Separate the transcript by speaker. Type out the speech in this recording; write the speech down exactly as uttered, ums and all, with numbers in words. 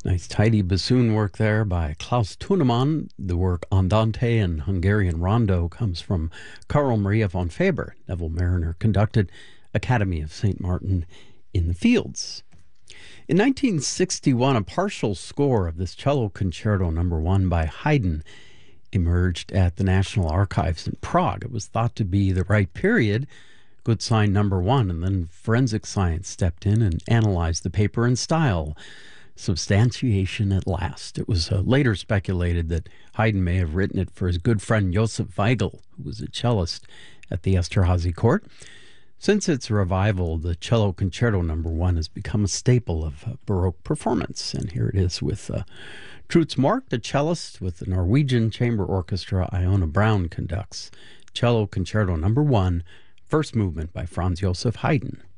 Speaker 1: Nice tidy bassoon work there by Klaus Tunemann. The work Andante and Hungarian Rondo comes from Carl Maria von Faber. Neville Mariner conducted Academy of Saint Martin in the Fields. In nineteen sixty-one, a partial score of this cello concerto number one by Haydn emerged at the National Archives in Prague. It was thought to be the right period, good sign number one, and then forensic science stepped in and analyzed the paper and style. Substantiation at last. It was uh, later speculated that Haydn may have written it for his good friend Josef Weigl, who was a cellist at the Esterházy court. Since its revival, the cello concerto number one has become a staple of uh, Baroque performance. And here it is with uh, Truls Mork, the cellist, with the Norwegian Chamber Orchestra. Iona Brown conducts cello concerto number one, first movement by Franz Joseph Haydn.